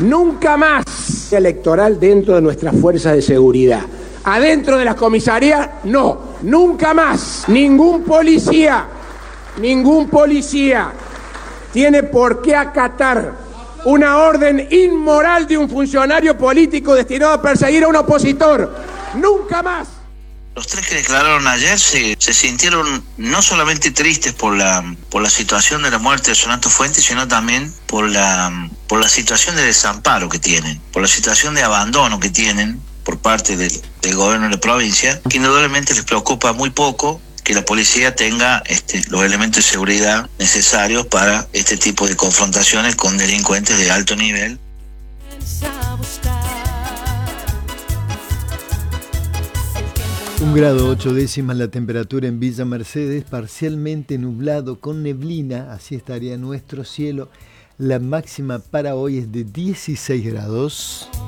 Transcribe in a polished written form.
Nunca más electoral dentro de nuestras fuerzas de seguridad. Adentro de las comisarías, no, nunca más. Ningún policía tiene por qué acatar una orden inmoral de un funcionario político destinado a perseguir a un opositor. Nunca más. Los tres que declararon ayer se sintieron no solamente tristes por la situación de la muerte de Sonato Fuentes, sino también por la situación de desamparo que tienen, por la situación de abandono que tienen por parte del gobierno de la provincia, que indudablemente les preocupa muy poco que la policía tenga los elementos de seguridad necesarios para este tipo de confrontaciones con delincuentes de alto nivel. Un grado 8 décimas la temperatura en Villa Mercedes, parcialmente nublado con neblina, así estaría nuestro cielo. La máxima para hoy es de 16 grados.